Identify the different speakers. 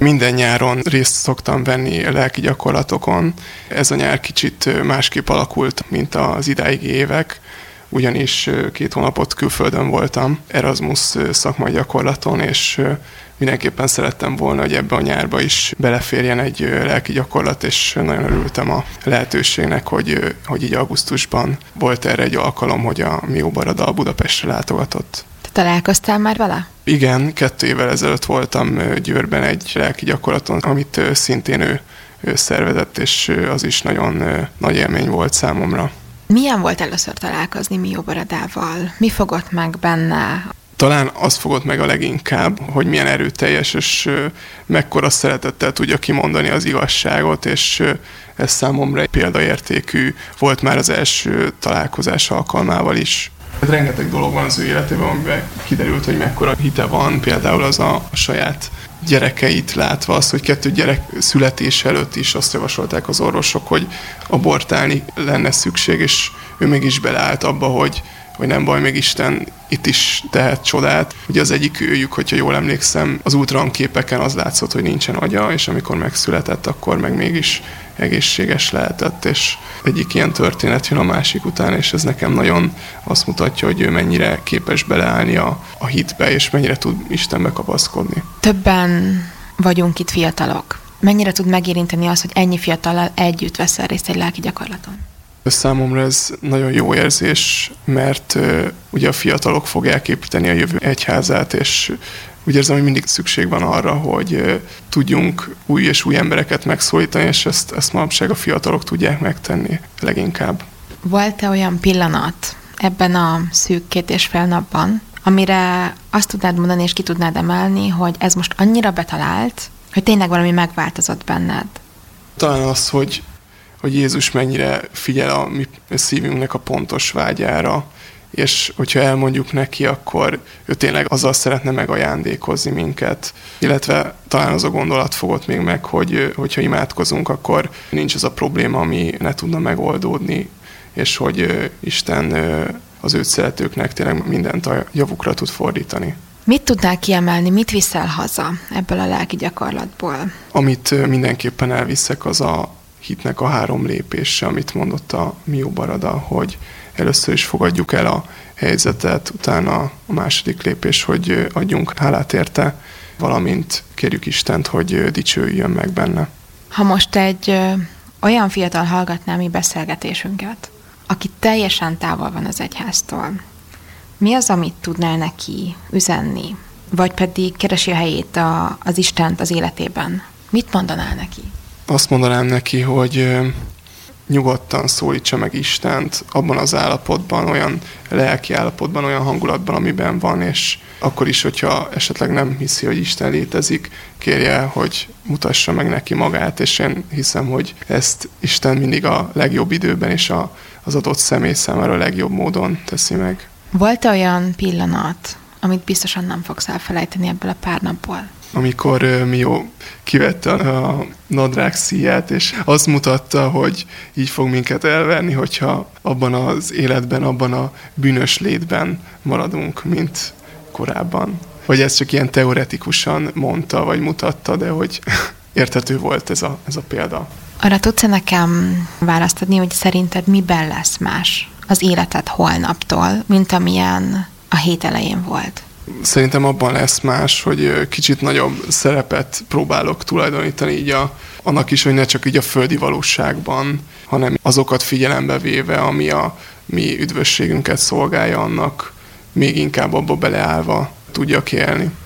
Speaker 1: Minden nyáron részt szoktam venni lelki gyakorlatokon. Ez a nyár kicsit másképp alakult, mint az idáigi évek, ugyanis 2 hónapot külföldön voltam Erasmus szakmai gyakorlaton, és mindenképpen szerettem volna, hogy ebbe a nyárba is beleférjen egy lelki gyakorlat, és nagyon örültem a lehetőségnek, hogy így augusztusban volt erre egy alkalom, hogy a Mió Barada Budapestre látogatott.
Speaker 2: Te találkoztál már vele?
Speaker 1: Igen, 2 évvel ezelőtt voltam Győrben egy lelki gyakorlaton, amit szintén ő szervezett, és az is nagyon nagy élmény volt számomra.
Speaker 2: Milyen volt először találkozni Mió Baradával? Mi fogott meg benne?
Speaker 1: Talán az fogott meg a leginkább, hogy milyen erőteljes és mekkora szeretettel tudja kimondani az igazságot, és ez számomra egy példaértékű volt már az első találkozás alkalmával is. Rengeteg dolog van az ő életében, amiben kiderült, hogy mekkora hite van, például az a saját gyerekeit látva, az, hogy 2 gyerek születés előtt is azt javasolták az orvosok, hogy abortálni lenne szükség, és ő mégis beleállt abba, hogy nem baj, még Isten itt is tehet csodát. Ugye az egyik őjük, hogyha jól emlékszem, az ultrahangképeken az látszott, hogy nincsen agya, és amikor megszületett, akkor meg mégis egészséges lehetett, és egyik ilyen történet jön a másik után, és ez nekem nagyon azt mutatja, hogy ő mennyire képes beleállni a hitbe, és mennyire tud Istenbe kapaszkodni.
Speaker 2: Többen vagyunk itt fiatalok. Mennyire tud megérinteni az, hogy ennyi fiatallal együtt veszel részt egy lelki gyakorlaton?
Speaker 1: Számomra ez nagyon jó érzés, mert ugye a fiatalok fogják építeni a jövő egyházát, és úgy érzem, hogy mindig szükség van arra, hogy tudjunk új és új embereket megszólítani, és ezt manapság a fiatalok tudják megtenni leginkább.
Speaker 2: Volt-e olyan pillanat ebben a szűk 2,5 napban, amire azt tudnád mondani, és ki tudnád emelni, hogy ez most annyira betalált, hogy tényleg valami megváltozott benned?
Speaker 1: Talán az, hogy Jézus mennyire figyel a mi szívünknek a pontos vágyára, és hogyha elmondjuk neki, akkor ő tényleg azzal szeretne megajándékozni minket. Illetve talán az a gondolat fogott még meg, hogyha imádkozunk, akkor nincs az a probléma, ami ne tudna megoldódni, és hogy Isten az őt szeretőknek tényleg mindent a javukra tud fordítani.
Speaker 2: Mit tudnál kiemelni, mit viszel haza ebből a lelki gyakorlatból?
Speaker 1: Amit mindenképpen elviszek, az a hitnek a 3 lépése, amit mondott a Mió Barada, hogy először is fogadjuk el a helyzetet, utána a második lépés, hogy adjunk hálát érte, valamint kérjük Istent, hogy dicsőjön meg benne.
Speaker 2: Ha most egy olyan fiatal hallgatná mi beszélgetésünket, aki teljesen távol van az egyháztól, mi az, amit tudnál neki üzenni? Vagy pedig keresi a helyét az Istent az életében? Mit mondanál neki?
Speaker 1: Azt mondanám neki, hogy nyugodtan szólítsa meg Istent abban az állapotban, olyan lelki állapotban, olyan hangulatban, amiben van, és akkor is, hogyha esetleg nem hiszi, hogy Isten létezik, kérje, hogy mutassa meg neki magát, és én hiszem, hogy ezt Isten mindig a legjobb időben és az adott személy számára a legjobb módon teszi meg.
Speaker 2: Volt olyan pillanat, amit biztosan nem fogsz elfelejteni ebből a pár napból?
Speaker 1: Amikor Mió kivette a nadrág szíját, és azt mutatta, hogy így fog minket elverni, hogyha abban az életben, abban a bűnös létben maradunk, mint korábban. Vagy ezt csak ilyen teoretikusan mondta, vagy mutatta, de hogy érthető volt ez a példa.
Speaker 2: Arra tudsz nekem választ adni, hogy szerinted miben lesz más az életed holnaptól, mint amilyen a hét elején volt?
Speaker 1: Szerintem abban lesz más, hogy kicsit nagyobb szerepet próbálok tulajdonítani így annak is, hogy ne csak így a földi valóságban, hanem azokat figyelembe véve, ami a mi üdvösségünket szolgálja, annak még inkább abba beleállva tudjak élni.